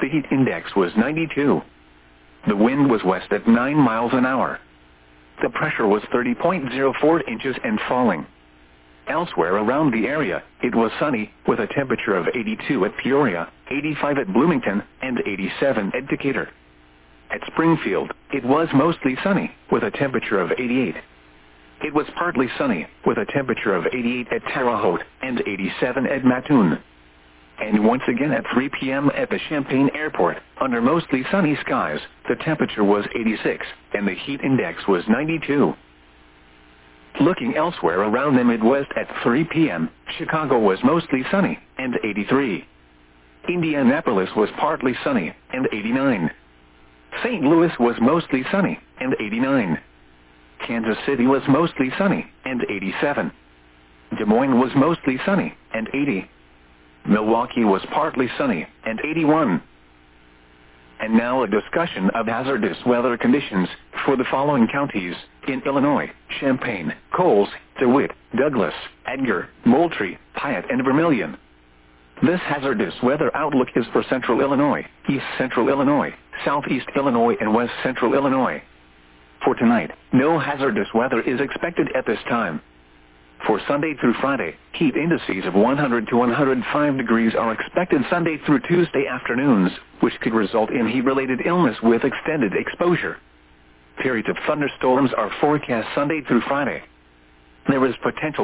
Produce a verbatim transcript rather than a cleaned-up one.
The heat index was ninety-two. The wind was west at nine miles an hour. The pressure was thirty point zero four inches and falling. Elsewhere around the area, it was sunny, with a temperature of eighty-two at Peoria, eighty-five at Bloomington, and eighty-seven at Decatur. At Springfield, it was mostly sunny, with a temperature of eighty-eight. It was partly sunny, with a temperature of eighty-eight at Terre Haute, and eighty-seven at Mattoon. And once again at three p m at the Champaign Airport, under mostly sunny skies, the temperature was eighty-six, and the heat index was ninety-two. Looking elsewhere around the Midwest at three p m, Chicago was mostly sunny, and eighty-three. Indianapolis was partly sunny, and eighty-nine. Saint Louis was mostly sunny, and eighty-nine. Kansas City was mostly sunny, and eighty-seven. Des Moines was mostly sunny, and eighty. Milwaukee was partly sunny, and eighty-one. And now a discussion of hazardous weather conditions for the following counties in Illinois: Champaign, Coles, DeWitt, Douglas, Edgar, Moultrie, Piatt, and Vermilion. This hazardous weather outlook is for Central Illinois, East Central Illinois, Southeast Illinois, and West Central Illinois. For tonight, no hazardous weather is expected at this time. For Sunday through Friday, heat indices of one hundred to one hundred five degrees are expected Sunday through Tuesday afternoons, which could result in heat-related illness with extended exposure. Periods of thunderstorms are forecast Sunday through Friday. There is potential